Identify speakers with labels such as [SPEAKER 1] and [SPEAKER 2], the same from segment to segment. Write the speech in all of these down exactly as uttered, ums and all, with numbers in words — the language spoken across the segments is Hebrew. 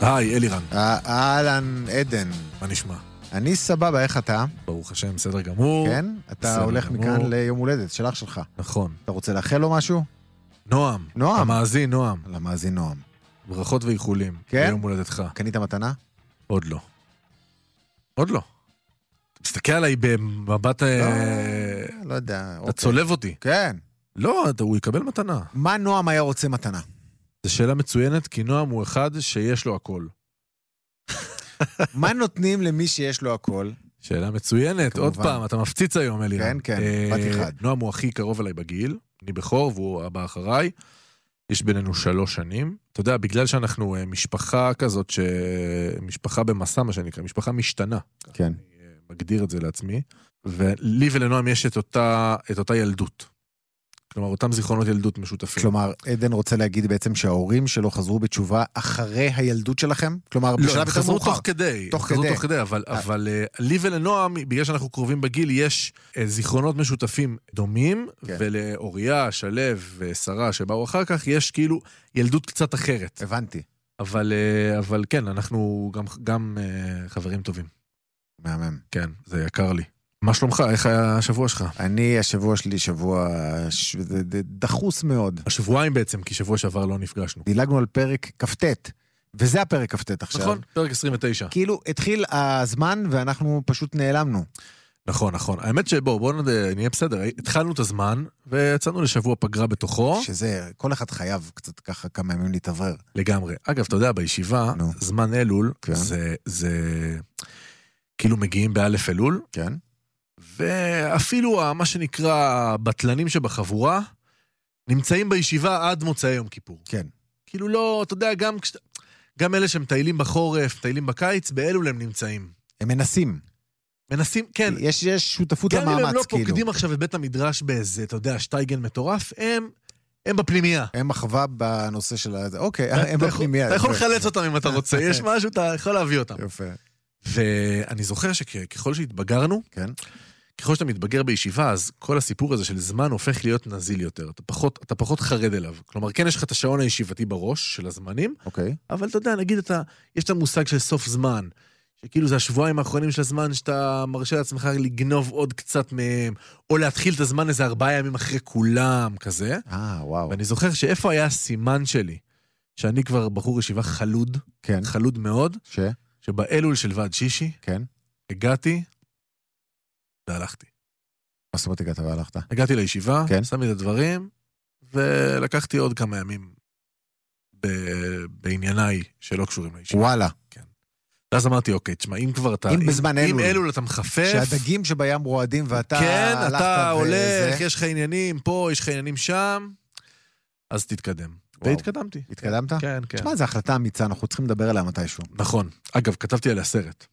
[SPEAKER 1] היי, אלירן.
[SPEAKER 2] אהלן, עדן.
[SPEAKER 1] מה נשמע?
[SPEAKER 2] אני סבבה, איך אתה?
[SPEAKER 1] ברוך השם, בסדר גמור.
[SPEAKER 2] כן? אתה הולך
[SPEAKER 1] גמור.
[SPEAKER 2] מכאן ליום הולדת, שלך שלך.
[SPEAKER 1] נכון.
[SPEAKER 2] אתה רוצה לאחל לו משהו?
[SPEAKER 1] נועם.
[SPEAKER 2] נועם.
[SPEAKER 1] המאזין, נועם.
[SPEAKER 2] למאזין נועם.
[SPEAKER 1] ברכות ואיחולים.
[SPEAKER 2] כן?
[SPEAKER 1] ליום הולדתך.
[SPEAKER 2] קנית מתנה?
[SPEAKER 1] עוד לא. עוד לא. תסתכל עליי במבט...
[SPEAKER 2] לא,
[SPEAKER 1] אה,
[SPEAKER 2] לא יודע.
[SPEAKER 1] אתה
[SPEAKER 2] אוקיי.
[SPEAKER 1] צולב אותי.
[SPEAKER 2] כן.
[SPEAKER 1] לא, אתה- הוא יקבל מתנה.
[SPEAKER 2] מה נועם היה רוצה מתנה?
[SPEAKER 1] זו שאלה מצוינת, כי נועם הוא אחד שיש לו הכל.
[SPEAKER 2] מה נותנים למי שיש לו הכל?
[SPEAKER 1] שאלה מצוינת.
[SPEAKER 2] כמובן.
[SPEAKER 1] עוד פעם, אתה מפציץ היום, אלירן.
[SPEAKER 2] כן, כן,
[SPEAKER 1] אה,
[SPEAKER 2] בת אחד.
[SPEAKER 1] נועם הוא הכי קרוב אליי בגיל. אני בכור והוא הבא אחריי. יש בינינו שלוש שנים. אתה יודע, בגלל שאנחנו אה, משפחה כזאת, ש... משפחה במסע, מה שנקרא, משפחה משתנה.
[SPEAKER 2] כן.
[SPEAKER 1] אני אה, מגדיר את זה לעצמי. ולי ולנועם יש את אותה, את אותה ילדות. כלומר, אותם זיכרונות ילדות משותפים.
[SPEAKER 2] כלומר, עדן רוצה להגיד בעצם שההורים שלו חזרו בתשובה אחרי הילדות שלכם? כלומר,
[SPEAKER 1] לא,
[SPEAKER 2] בשלב
[SPEAKER 1] הם
[SPEAKER 2] יותר
[SPEAKER 1] חזרו
[SPEAKER 2] מאוחר.
[SPEAKER 1] תוך כדי.
[SPEAKER 2] תוך
[SPEAKER 1] הם חזרו
[SPEAKER 2] כדי.
[SPEAKER 1] תוך כדי, אבל, אבל uh, לי ולנועם, בגלל שאנחנו קרובים בגיל, יש uh, זיכרונות משותפים דומים,
[SPEAKER 2] כן.
[SPEAKER 1] ולאוריה, שלב ושרה שבאו אחר כך, יש כאילו ילדות קצת אחרת.
[SPEAKER 2] הבנתי.
[SPEAKER 1] אבל, uh, אבל כן, אנחנו גם, גם uh, חברים טובים.
[SPEAKER 2] מהמם.
[SPEAKER 1] כן, זה יקר לי. מה שלומך? איך היה השבוע שלך?
[SPEAKER 2] אני, השבוע שלי שבוע ש... דחוס מאוד.
[SPEAKER 1] השבועיים בעצם, כי שבוע שעבר לא נפגשנו.
[SPEAKER 2] דילגנו על פרק כ"ט, וזה הפרק כ"ט עכשיו.
[SPEAKER 1] נכון, פרק עשרים ותשע.
[SPEAKER 2] כאילו, התחיל הזמן ואנחנו פשוט נעלמנו.
[SPEAKER 1] נכון, נכון. האמת שבואו, בואו נהיה בסדר. התחלנו את הזמן, ויצאנו לשבוע פגרה בתוכו.
[SPEAKER 2] שזה, כל אחד חייב קצת ככה כמה ימים להתעבר.
[SPEAKER 1] לגמרי. אגב, אתה יודע, בישיבה,
[SPEAKER 2] נו.
[SPEAKER 1] זמן אלול,
[SPEAKER 2] כן.
[SPEAKER 1] זה, זה כאילו מגיעים באלף אלול,
[SPEAKER 2] כן?
[SPEAKER 1] ואפילו מה שנקרא בטלנים שבחבורה, נמצאים בישיבה עד מוצאי יום כיפור.
[SPEAKER 2] כן.
[SPEAKER 1] כאילו לא, אתה יודע, גם, כשת- גם אלה שמטיילים בחורף, מטיילים בקיץ, באלול הם נמצאים.
[SPEAKER 2] הם מנסים.
[SPEAKER 1] מנסים, כן,
[SPEAKER 2] יש, יש שותפות
[SPEAKER 1] גם אם
[SPEAKER 2] למאמץ,
[SPEAKER 1] הם לא
[SPEAKER 2] כאילו.
[SPEAKER 1] פוקדים עכשיו את בית המדרש באיזה, אתה יודע, שטייגן מטורף, הם, הם בפנימייה.
[SPEAKER 2] הם מחווה בנושא של הזה. אוקיי, הם
[SPEAKER 1] אתה יכול-
[SPEAKER 2] בפנימיה.
[SPEAKER 1] אתה יכול
[SPEAKER 2] יפה.
[SPEAKER 1] לחלץ אותם אם אתה רוצה, יש משהו, אתה יכול להביא אותם.
[SPEAKER 2] יפה.
[SPEAKER 1] ואני זוכר שככל שהתבגרנו,
[SPEAKER 2] כן?
[SPEAKER 1] ככל שאתה מתבגר בישיבה, אז כל הסיפור הזה של זמן הופך להיות נזיל יותר. אתה פחות, אתה פחות חרד אליו. כלומר, כן יש לך את השעון הישיבתי בראש של הזמנים,
[SPEAKER 2] אוקיי.
[SPEAKER 1] אבל אתה יודע, נגיד אתה, יש את המושג של סוף זמן, שכאילו זה השבועיים האחרונים של הזמן שאתה מרשה לעצמך לגנוב עוד קצת מהם, או להתחיל את הזמן איזה ארבעה ימים אחרי כולם, כזה.
[SPEAKER 2] אה, וואו.
[SPEAKER 1] ואני זוכר שאיפה היה הסימן שלי, שאני כבר בחור ישיבה חלוד,
[SPEAKER 2] כן.
[SPEAKER 1] חלוד מאוד,
[SPEAKER 2] ש?
[SPEAKER 1] שבאלול של ועד שישי,
[SPEAKER 2] כן.
[SPEAKER 1] הגעתי, והלכתי.
[SPEAKER 2] מה זאת אומרת הגעת והלכת?
[SPEAKER 1] הגעתי לישיבה,
[SPEAKER 2] כן.
[SPEAKER 1] שמתי את הדברים, ולקחתי עוד כמה ימים ב- בענייניי שלא קשורים לישיבה.
[SPEAKER 2] וואלה.
[SPEAKER 1] ואז אמרתי, אוקיי, תשמע, אם כבר אתה...
[SPEAKER 2] אם בזמן אלול.
[SPEAKER 1] אם אלול אתה מחפף...
[SPEAKER 2] שהדגים שבים רועדים ואתה
[SPEAKER 1] כן,
[SPEAKER 2] הלכת
[SPEAKER 1] אתה
[SPEAKER 2] וזה-
[SPEAKER 1] הולך, יש לך עניינים פה, יש לך עניינים שם, אז תתקדם.
[SPEAKER 2] וואו.
[SPEAKER 1] והתקדמתי.
[SPEAKER 2] התקדמת?
[SPEAKER 1] כן, כן.
[SPEAKER 2] תשמע, זו החלטה אמיצה, אנחנו צריכים לדבר עליה מתישהו.
[SPEAKER 1] נכון. אגב, כתבתי עליה סרט.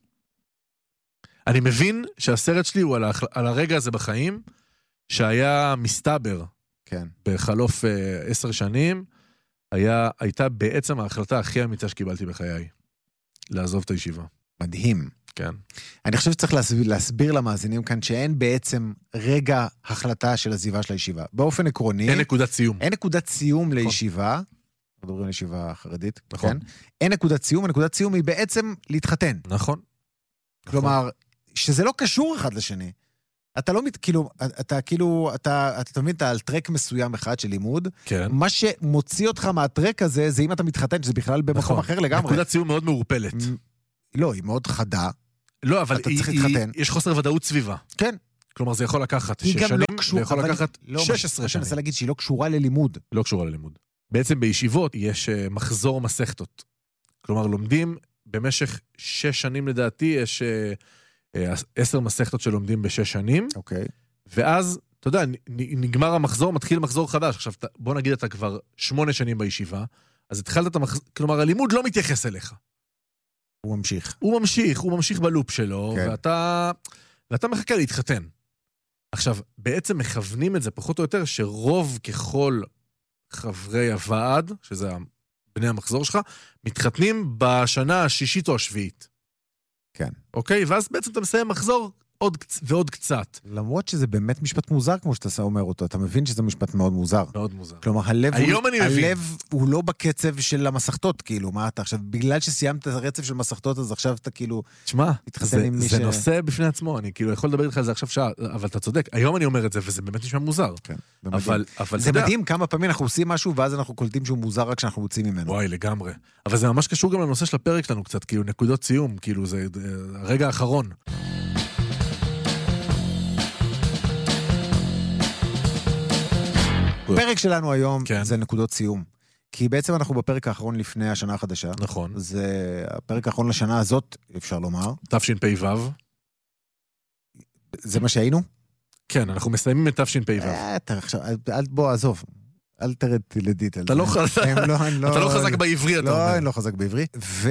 [SPEAKER 1] אני מבין שהסרט שלי הוא על, ה... על הרגע הזה בחיים, שהיה מסתבר
[SPEAKER 2] כן.
[SPEAKER 1] בחלוף אה, עשר שנים, היה, הייתה בעצם ההחלטה הכי אמיצה שקיבלתי בחיי. לעזוב את הישיבה.
[SPEAKER 2] מדהים.
[SPEAKER 1] כן.
[SPEAKER 2] אני חושב שצריך להסביר, להסביר למאזינים כאן שאין בעצם רגע החלטה של עזיבה של הישיבה. באופן עקרוני...
[SPEAKER 1] אין נקודת סיום.
[SPEAKER 2] אין נקודת סיום לישיבה, אנחנו מדברים על ישיבה חרדית,
[SPEAKER 1] נכון.
[SPEAKER 2] כן? אין נקודת סיום, הנקודת סיום היא בעצם להתחתן.
[SPEAKER 1] נכון.
[SPEAKER 2] כלומר, שזה לא קשור אחד לשני. אתה לא מת... כאילו, אתה כאילו, אתה, אתה תמיד, אתה על טרק מסוים אחד של לימוד,
[SPEAKER 1] כן.
[SPEAKER 2] מה שמוציא אותך מהטרק הזה, זה אם אתה מתחתן, שזה בכלל במקום
[SPEAKER 1] נכון.
[SPEAKER 2] אחר לגמרי.
[SPEAKER 1] נקודת סיום מאוד מעורפלת.
[SPEAKER 2] לא, היא מאוד חדה.
[SPEAKER 1] לא, אבל
[SPEAKER 2] אתה
[SPEAKER 1] היא,
[SPEAKER 2] צריך
[SPEAKER 1] היא,
[SPEAKER 2] להתחתן.
[SPEAKER 1] יש חוסר ודאות סביבה.
[SPEAKER 2] כן.
[SPEAKER 1] כלומר, זה יכול לקחת
[SPEAKER 2] היא
[SPEAKER 1] שש
[SPEAKER 2] גם
[SPEAKER 1] שנים,
[SPEAKER 2] לא קשורה,
[SPEAKER 1] ויכול
[SPEAKER 2] אבל-
[SPEAKER 1] לקחת
[SPEAKER 2] לא,
[SPEAKER 1] שש עשרה
[SPEAKER 2] מה שאני
[SPEAKER 1] שנים.
[SPEAKER 2] מנסה להגיד שהיא לא קשורה ללימוד.
[SPEAKER 1] לא קשורה ללימוד. בעצם בישיבות יש אה, מחזור מסכתות. כלומר, לומדים במשך שש שנים לדעתי, יש אה, אה, עשר מסכתות שלומדים בשש שנים,
[SPEAKER 2] אוקיי.
[SPEAKER 1] ואז, אתה יודע, נ- נ- נגמר המחזור, מתחיל מחזור חדש. עכשיו, אתה- בוא נגיד, אתה כבר שמונה שנים בישיבה, אז התחלת את המחזור, כלומר, הלימוד לא מתייחס אליך.
[SPEAKER 2] הוא ממשיך.
[SPEAKER 1] הוא ממשיך, הוא ממשיך בלופ שלו,
[SPEAKER 2] כן.
[SPEAKER 1] ואתה, ואתה מחכה להתחתן. עכשיו, בעצם מכוונים את זה פחות או יותר, שרוב ככל חברי הוועד, שזה בני המחזור שלך, מתחתנים בשנה השישית או השביעית.
[SPEAKER 2] כן.
[SPEAKER 1] אוקיי? ואז בעצם אתה מסיים מחזור עוד, ועוד קצת.
[SPEAKER 2] למרות שזה באמת משפט מוזר, כמו שאתה אומר אותו, אתה מבין שזה משפט מאוד מוזר.
[SPEAKER 1] מאוד מוזר.
[SPEAKER 2] כלומר, הלב,
[SPEAKER 1] היום
[SPEAKER 2] הוא,
[SPEAKER 1] אני מבין.
[SPEAKER 2] הלב הוא לא בקצב של המסכתות, כאילו, מה אתה עכשיו, בגלל שסיימת את הרצף של מסכתות, אז עכשיו אתה כאילו...
[SPEAKER 1] תשמע, זה,
[SPEAKER 2] זה
[SPEAKER 1] ש... נושא בפני עצמו, אני כאילו יכול לדבר איתך על זה עכשיו שעה, אבל אתה צודק, היום אני אומר את זה, וזה באמת נשמע מוזר.
[SPEAKER 2] כן,
[SPEAKER 1] אבל, אבל
[SPEAKER 2] זה מדהים כמה פעמים אנחנו עושים משהו, ואז אנחנו קולטים שהוא מוזר רק כשאנחנו רוצים ממנו.
[SPEAKER 1] וואי, לגמרי. אבל זה ממש קשור גם לנושא של הפרק שלנו קצת, כאילו נקודות סיום, כאילו זה הרגע האחרון.
[SPEAKER 2] הפרק שלנו היום
[SPEAKER 1] כן.
[SPEAKER 2] זה נקודות סיום. כי בעצם אנחנו בפרק האחרון לפני השנה החדשה.
[SPEAKER 1] נכון.
[SPEAKER 2] זה הפרק האחרון לשנה הזאת, אפשר לומר.
[SPEAKER 1] תשפ"ו.
[SPEAKER 2] זה מה שהיינו?
[SPEAKER 1] כן, אנחנו מסיימים את תשפ"ו.
[SPEAKER 2] אה, אתה עכשיו, אל בוא, עזוב. אל תרד לדיטל.
[SPEAKER 1] אתה לא חזק בעברי, אתה אומר.
[SPEAKER 2] לא, אני לא חזק בעברי.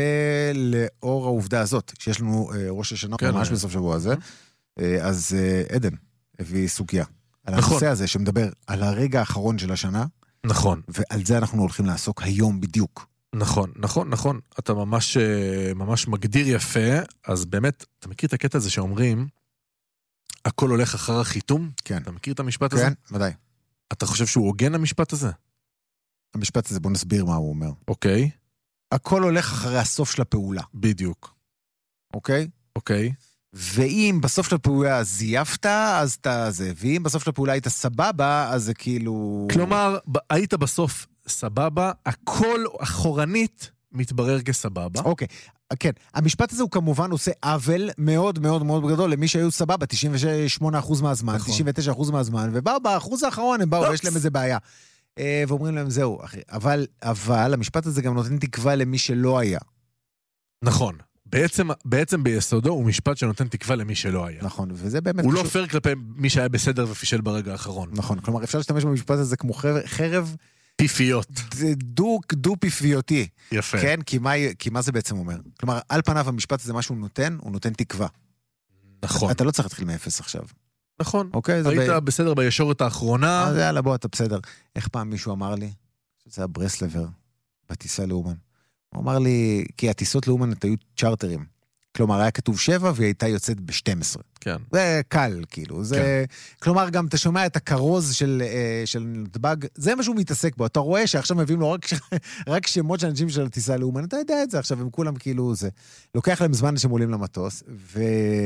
[SPEAKER 2] ולאור העובדה הזאת, שיש לנו ראש השנה ממש בסוף שבוע הזה, אז עדן הביא סוגיה. על הנושא הזה שמדבר על הרגע האחרון של השנה.
[SPEAKER 1] נכון.
[SPEAKER 2] ועל זה אנחנו הולכים לעסוק היום בדיוק.
[SPEAKER 1] נכון, נכון, נכון. אתה ממש, ממש מגדיר יפה, אז באמת, אתה מכיר את הקטע הזה שאומרים, הכל הולך אחר החיתום?
[SPEAKER 2] כן.
[SPEAKER 1] אתה מכיר את המשפט הזה?
[SPEAKER 2] כן, ודאי.
[SPEAKER 1] אתה חושב שהוא הוגן המשפט הזה?
[SPEAKER 2] המשפט הזה, בוא נסביר מה הוא אומר.
[SPEAKER 1] אוקיי.
[SPEAKER 2] הכל הולך אחרי הסוף של הפעולה.
[SPEAKER 1] בדיוק.
[SPEAKER 2] אוקיי?
[SPEAKER 1] אוקיי.
[SPEAKER 2] ואם בסוף של הפעולה זייפת, אז אתה זה, ואם בסוף של הפעולה היית סבבה, אז זה כאילו...
[SPEAKER 1] כלומר, היית בסוף סבבה, הכל אחורנית מתברר כסבבה.
[SPEAKER 2] אוקיי, כן. המשפט הזה הוא כמובן עושה עוול מאוד מאוד מאוד גדול למי שהיו סבבה, תשעים ושמונה אחוז מהזמן, נכון. תשעים ותשעה אחוז מהזמן, ובאו באחוז האחרון, הם באו ויש להם איזה בעיה. ואומרים להם זהו, אחי. אבל, אבל המשפט הזה גם נותן תקווה למי שלא היה.
[SPEAKER 1] נכון. בעצם, בעצם ביסודו הוא משפט שנותן תקווה למי שלא היה.
[SPEAKER 2] נכון, וזה באמת...
[SPEAKER 1] הוא לא פייר כלפי מי שהיה בסדר ופישל ברגע האחרון.
[SPEAKER 2] נכון, כלומר אפשר להשתמש במשפט הזה כמו חרב...
[SPEAKER 1] פיפיות.
[SPEAKER 2] דו, דו פיפיותי.
[SPEAKER 1] יפה.
[SPEAKER 2] כן, כי מה, כי מה זה בעצם אומר? כלומר, על פניו המשפט הזה, מה שהוא נותן, הוא נותן תקווה.
[SPEAKER 1] נכון.
[SPEAKER 2] אתה לא צריך להתחיל מאפס עכשיו.
[SPEAKER 1] נכון.
[SPEAKER 2] אוקיי?
[SPEAKER 1] היית ב... בסדר בישורת האחרונה.
[SPEAKER 2] אז יאללה, בוא, אתה בסדר. איך פעם מישהו אמר לי? שזה היה ברסלבר, בטיסה לאומן. הוא אמר לי, כי הטיסות לאומן היו צ'ארטרים. כלומר, היה כתוב שבע, והיא הייתה יוצאת ב-שתים עשרה. כן. זה קל, כאילו. זה... כן. כלומר, גם אתה שומע את הכרוז של, של נתב"ג, זה מה שהוא מתעסק בו. אתה רואה שעכשיו מביאים לו רק, רק שמות של אנשים של הטיסה לאומן, אתה יודע את זה. עכשיו הם כולם כאילו זה. לוקח להם זמן שהם עולים למטוס, ו...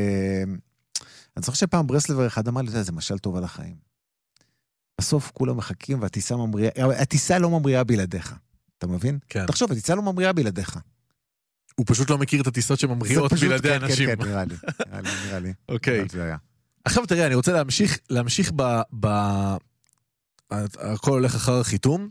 [SPEAKER 2] אני זוכר שפעם ברסלבר אחד אמר לי, זה משל טוב על החיים. בסוף כולם מחכים, והטיסה ממריאה, הטיסה לא ממריאה בלעדיך. אתה מבין?
[SPEAKER 1] כן.
[SPEAKER 2] תחשוב, הטיסה לא ממריאה בלעדיך.
[SPEAKER 1] הוא פשוט לא מכיר את הטיסות שממריאות בלעדי אנשים.
[SPEAKER 2] כן, כן, נראה לי. נראה לי, נראה לי.
[SPEAKER 1] אוקיי. עכשיו תראה, אני רוצה להמשיך, להמשיך ב... הכל הולך אחר החיתום,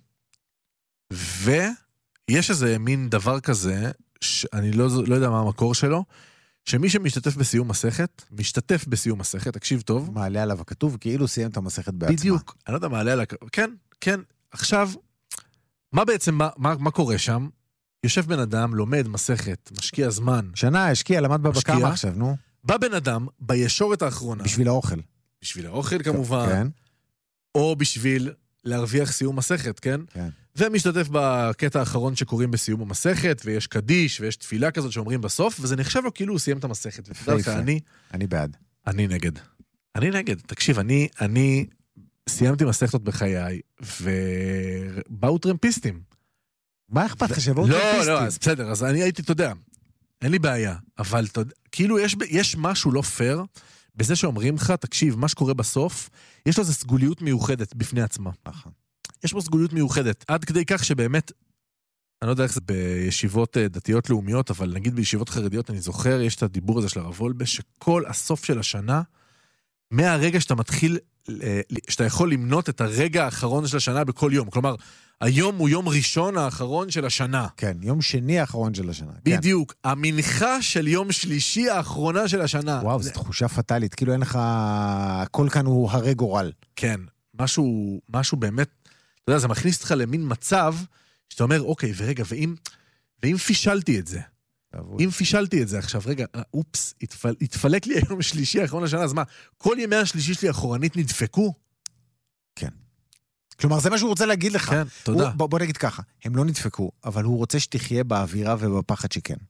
[SPEAKER 1] ויש איזה מין דבר כזה, שאני לא יודע מה המקור שלו, שמי שמשתתף בסיום מסכת, משתתף בסיום מסכת, תקשיב טוב.
[SPEAKER 2] מעלה עליו הכתוב, כאילו סיים את המסכת בעצמה.
[SPEAKER 1] בדיוק. אני לא יודע, מעלה עליו, כן, כן. עכשיו, מה בעצם, מה, מה, מה קורה שם? יושב בן אדם, לומד מסכת, משקיע זמן.
[SPEAKER 2] שנה, השקיע, למד בה בכמה עכשיו, נו.
[SPEAKER 1] בא בן אדם, בישורת האחרונה.
[SPEAKER 2] בשביל האוכל.
[SPEAKER 1] בשביל האוכל כמובן.
[SPEAKER 2] כן.
[SPEAKER 1] או בשביל להרוויח סיום מסכת, כן?
[SPEAKER 2] כן.
[SPEAKER 1] ומשתתף בקטע האחרון שקוראים בסיום המסכת, ויש קדיש, ויש תפילה כזאת שאומרים בסוף, וזה נחשב לו כאילו הוא סיים את המסכת. ותדע לך, אני...
[SPEAKER 2] אני בעד.
[SPEAKER 1] אני נגד. אני נגד. תקשיב, אני, אני סיימתי מסכתות בחיי, ובאו טרמפיסטים.
[SPEAKER 2] מה אכפת לך שבאו טרמפיסטים?
[SPEAKER 1] לא, לא, אז בסדר, אז אני הייתי, אתה יודע, אין לי בעיה, אבל כאילו יש, יש משהו לא פייר, בזה שאומרים לך, תקשיב, מה שקורה בסוף, יש לו איזו סגוליות מיוחדת בפני עצמה.
[SPEAKER 2] נכון.
[SPEAKER 1] יש בו סגוליות מיוחדת, עד כדי כך שבאמת, אני לא יודע איך זה בישיבות דתיות לאומיות, אבל נגיד בישיבות חרדיות, אני זוכר, יש את הדיבור הזה של הרב וולבה, שכל הסוף של השנה, מהרגע שאתה מתחיל, שאתה יכול למנות את הרגע האחרון של השנה בכל יום. כלומר, היום הוא יום ראשון האחרון של השנה.
[SPEAKER 2] כן, יום שני האחרון של השנה.
[SPEAKER 1] בדיוק. כן. המנחה של יום שלישי האחרונה של השנה.
[SPEAKER 2] וואו, זו תחושה פטלית. כאילו אין לך... הכל כאן הוא הרי גורל.
[SPEAKER 1] כן. משהו, משהו באמת... אתה יודע, זה מכניס אותך למין מצב שאתה אומר, אוקיי, ורגע, ואם, ואם פישלתי את זה? אם פישלתי את זה עכשיו, רגע, אופס, התפל, התפלק לי היום השלישי האחרון לשנה, אז מה, כל ימי השלישי שלי האחורנית נדפקו?
[SPEAKER 2] כן. כלומר, זה מה שהוא רוצה להגיד לך.
[SPEAKER 1] כן, תודה.
[SPEAKER 2] הוא, בוא, בוא נגיד ככה, הם לא נדפקו, אבל הוא רוצה שתחיה באווירה ובפחד שכן.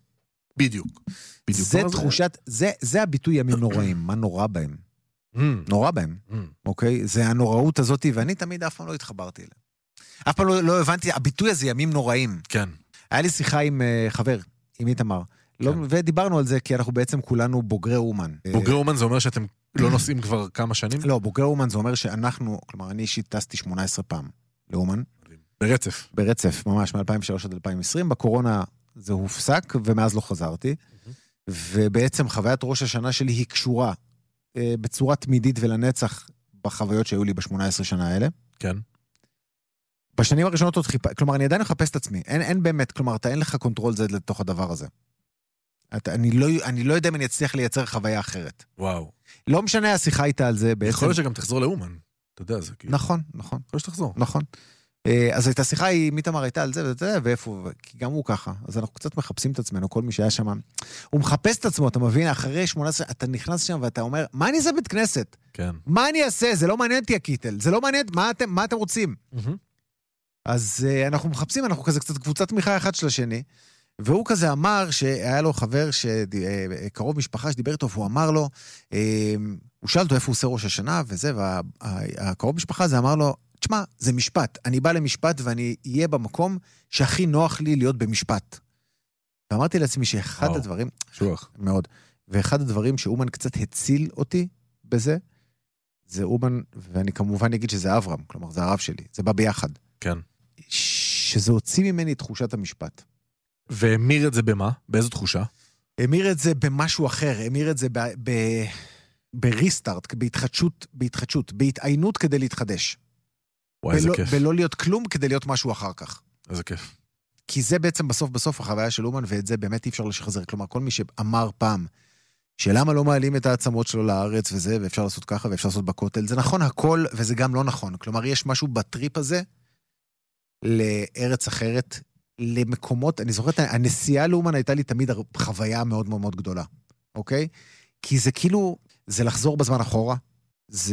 [SPEAKER 1] בדיוק. בדיוק.
[SPEAKER 2] זה תחושת, זה, זה הביטוי ימים נוראים, מה נורא בהם. נורא בהם, אוקיי? זה הנוראות הזאת, ואני תמיד אף פעם לא התחברתי אליה. אף פעם לא, לא הבנתי, הביטוי הזה ימים נוראים.
[SPEAKER 1] כן.
[SPEAKER 2] היה לי שיחה עם uh, חבר, עם איתמר, כן. לא, ודיברנו על זה, כי אנחנו בעצם כולנו בוגרי אומן.
[SPEAKER 1] בוגרי אומן זה אומר שאתם לא נוסעים כבר כמה שנים?
[SPEAKER 2] לא, בוגרי אומן זה אומר שאנחנו, כלומר, אני אישית טסתי שמונה עשרה פעם לאומן.
[SPEAKER 1] ברצף.
[SPEAKER 2] ברצף, ממש, מ-אלפיים ושלוש עד אלפיים ועשרים. בקורונה זה הופסק, ומאז לא חזרתי. ובעצם חוויית ראש השנה שלי היא קשורה בצורה תמידית ולנצח בחוויות שהיו לי ב-שמונה עשרה שנה האלה.
[SPEAKER 1] כן.
[SPEAKER 2] בשנים הראשונות עוד חיפה, כלומר, אני עדיין מחפש את עצמי. אין, אין באמת, כלומר, אתה אין לך קונטרול זד לתוך הדבר הזה. אתה, אני, לא, אני לא יודע אם אני אצליח לייצר חוויה אחרת.
[SPEAKER 1] וואו.
[SPEAKER 2] לא משנה השיחה איתה על זה בעצם.
[SPEAKER 1] יכול להיות שגם תחזור לאומן. אתה יודע, זה כאילו...
[SPEAKER 2] נכון, נכון.
[SPEAKER 1] יכול להיות שתחזור.
[SPEAKER 2] נכון. אז הייתה שיחה, היא מתאמר הייתה על זה, ואיפה, כי גם הוא ככה. אז אנחנו קצת מחפשים את עצמנו, כל מי שהיה שם. הוא מחפש את עצמו, אתה מבין, אחרי שמונה עשרה, אתה נכנס שם ואתה אומר, מה אני אעשה בית כנסת?
[SPEAKER 1] כן.
[SPEAKER 2] מה אני אעשה? זה לא מעניין אותי הקיטל. זה לא מעניין, מה אתם, מה אתם רוצים? אז אנחנו מחפשים, אנחנו כזה קצת קבוצת תמיכה אחד של השני, והוא כזה אמר שהיה לו חבר, קרוב משפחה שדיבר איתו, והוא אמר לו, הוא שאל אותו איפה הוא עושה ראש השנה, וזה, והקרוב משפחה הזה אמר לו, תשמע, זה משפט, אני בא למשפט ואני אהיה במקום שהכי נוח לי להיות במשפט. ואמרתי לעצמי שאחד וואו, הדברים,
[SPEAKER 1] שוח.
[SPEAKER 2] מאוד, ואחד הדברים שאומן קצת הציל אותי בזה, זה אומן, ואני כמובן אגיד שזה אברהם, כלומר זה הרב שלי, זה בא ביחד.
[SPEAKER 1] כן.
[SPEAKER 2] שזה הוציא ממני את תחושת המשפט.
[SPEAKER 1] והמיר את זה במה? באיזו תחושה?
[SPEAKER 2] המיר את זה במשהו אחר, המיר את זה ב... ב... בריסטארט, בהתחדשות, בהתחדשות, בהתעיינות כדי להתחדש.
[SPEAKER 1] וואי, איזה
[SPEAKER 2] ולא,
[SPEAKER 1] כיף.
[SPEAKER 2] ולא להיות כלום כדי להיות משהו אחר כך.
[SPEAKER 1] איזה כיף.
[SPEAKER 2] כי זה בעצם בסוף בסוף החוויה של אומן, ואת זה באמת אי אפשר לשחזר. כלומר, כל מי שאמר פעם, שלמה לא מעלים את העצמות שלו לארץ וזה, ואפשר לעשות ככה, ואפשר לעשות בכותל, זה נכון הכל, וזה גם לא נכון. כלומר, יש משהו בטריפ הזה, לארץ אחרת, למקומות, אני זוכרת, הנסיעה לאומן הייתה לי תמיד חוויה מאוד מאוד מאוד גדולה. אוקיי? כי זה כאילו, זה לחזור בזמן אחורה, זה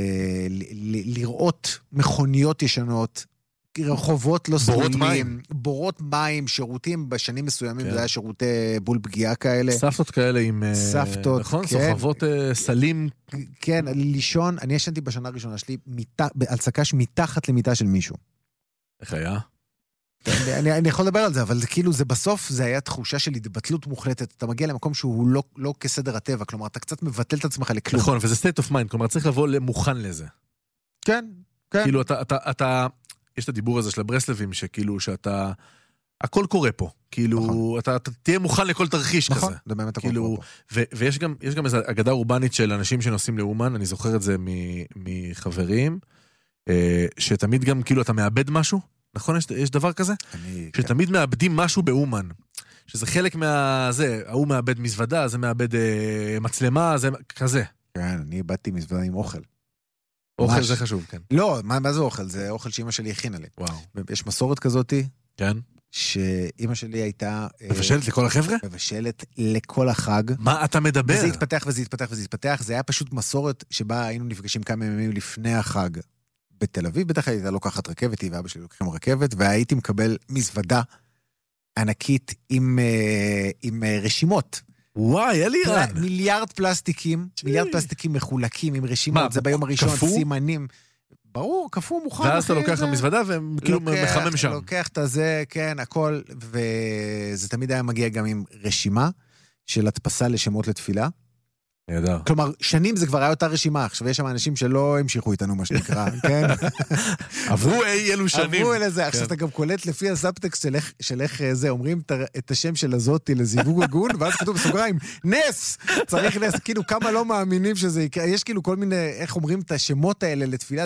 [SPEAKER 2] לראות מכוניות ישנות, רחובות לא סלולים, מים. בורות מים, שירותים בשנים מסוימים, כן. זה היה שירותי בול פגיעה כאלה.
[SPEAKER 1] סבתות כאלה עם... סבתות,
[SPEAKER 2] נכון?
[SPEAKER 1] כן. סוחבות סלים.
[SPEAKER 2] כן, לישון, אני ישנתי בשנה הראשונה שלי, מיטה, על סקש מתחת למיטה של מישהו.
[SPEAKER 1] איך היה?
[SPEAKER 2] אני, אני יכול לדבר על זה, אבל זה כאילו, זה בסוף, זה היה תחושה של התבטלות מוחלטת. אתה מגיע למקום שהוא לא, לא כסדר הטבע, כלומר, אתה קצת מבטל את עצמך לכלום.
[SPEAKER 1] נכון, וזה state of mind, כלומר, צריך לבוא למוכן לזה.
[SPEAKER 2] כן, כן.
[SPEAKER 1] כאילו, אתה, אתה, אתה, יש את הדיבור הזה של הברסלבים, שכאילו, שאתה, הכל קורה פה. כאילו, נכון. אתה, אתה תהיה מוכן לכל תרחיש
[SPEAKER 2] נכון,
[SPEAKER 1] כזה.
[SPEAKER 2] זה באמת הכל
[SPEAKER 1] כאילו,
[SPEAKER 2] קורה פה.
[SPEAKER 1] ו, ויש גם, יש גם איזו אגדה אורבנית של אנשים שנוסעים לאומן, אני זוכר את זה מחברים, שתמיד גם, כאילו, אתה מאבד משהו, נכון? יש, יש דבר כזה?
[SPEAKER 2] אני,
[SPEAKER 1] שתמיד
[SPEAKER 2] כן.
[SPEAKER 1] מאבדים משהו באומן. שזה חלק מה... זה, הוא מאבד מזוודה, זה מאבד אה, מצלמה, זה כזה.
[SPEAKER 2] כן, אני איבדתי מזוודה עם אוכל.
[SPEAKER 1] אוכל
[SPEAKER 2] ממש.
[SPEAKER 1] זה חשוב, כן.
[SPEAKER 2] לא, מה, מה זה אוכל? זה אוכל שאמא שלי הכינה לי.
[SPEAKER 1] וואו.
[SPEAKER 2] יש מסורת כזאת,
[SPEAKER 1] כן.
[SPEAKER 2] שאמא שלי הייתה...
[SPEAKER 1] מבשלת לכל החבר'ה?
[SPEAKER 2] מבשלת לכל החג.
[SPEAKER 1] מה אתה מדבר?
[SPEAKER 2] וזה התפתח וזה התפתח וזה התפתח. זה היה פשוט מסורת שבה היינו נפגשים כמה ימים לפני החג. בתל אביב, בטח הייתה לוקחת רכבת, היא ואבא שלי לוקחים רכבת, והייתי מקבל מזוודה ענקית עם, עם רשימות.
[SPEAKER 1] וואי, אלירן.
[SPEAKER 2] מיליארד פלסטיקים, מיליארד פלסטיקים מחולקים עם רשימות, מה, זה ביום הראשון, כפו? סימנים. ברור, כפו מוכן.
[SPEAKER 1] ואז אתה לוקח למזוודה וכאילו מחמם שם.
[SPEAKER 2] לוקח את הזה, כן, הכל, וזה תמיד היה מגיע גם עם רשימה של הדפסה לשמות לתפילה.
[SPEAKER 1] ידע.
[SPEAKER 2] כלומר, שנים זה כבר היה אותה רשימה, עכשיו יש שם אנשים שלא המשיכו איתנו, מה שנקרא, כן?
[SPEAKER 1] עברו אי אלו שנים.
[SPEAKER 2] עברו אלה זה, עכשיו אתה גם קולט לפי הסאבטקסט של איך זה, אומרים את השם של הזאתי לזיווג הגון, ואז כתוב בסוגריים, נס! צריך נס, כאילו כמה לא מאמינים שזה יקרה, יש כאילו כל מיני, איך אומרים את השמות האלה לתפילה,